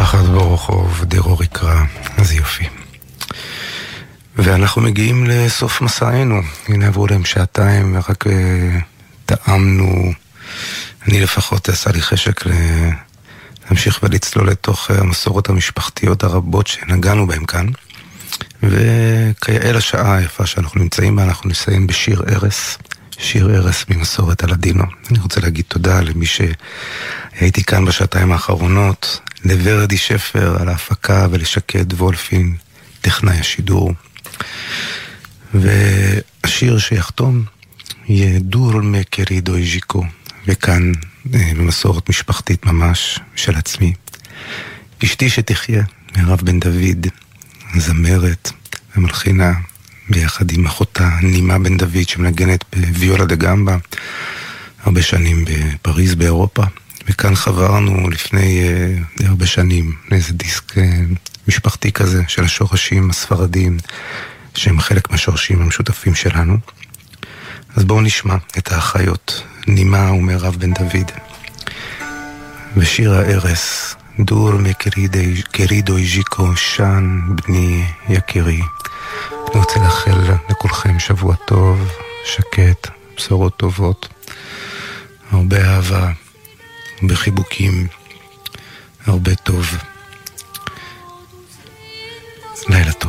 משפחת ברוכוב, דרור יקרא, אז יופי. ואנחנו מגיעים לסוף מסענו. הנה עברו להם שעתיים, ורק טעמנו, אני לפחות עשה לי חשק להמשיך ולצלול לתוך המסורות המשפחתיות הרבות שנגענו בהם כאן. וכיאה לשעה היפה שאנחנו נמצאים בה, אנחנו נסיים בשיר ערס, שיר ערס ממסורת הלדינו. אני רוצה להגיד תודה למי שהייתי כאן בשעתיים האחרונות, לוורדי שפר על ההפקה ולשקד וולפין, טכנאי השידור. והשיר שיחתום יהיה דורמה קרידו איז'יקו, וכאן במסורת משפחתית ממש של עצמי. אשתי שתחיה, מירב בן דוד, זמרת ומלחינה, ביחד עם אחותה נימה בן דוד שמנגנת בוויולה דה גמבה הרבה שנים בפריז באירופה. וכאן חברנו לפני הרבה שנים לאיזה דיסק משפחתי כזה של השורשים הספרדיים שהם חלק מהשורשים המשותפים שלנו. אז בואו נשמע את האחיות נימה ומירב בן דוד ושיר הערס דור מקרידו איז'יקו שן בני יקירי. אני רוצה לאחל לכולכם שבוע טוב, שקט, בשורות טובות, הרבה אהבה, הרבה חיבוקים, הרבה טוב. לילה טוב.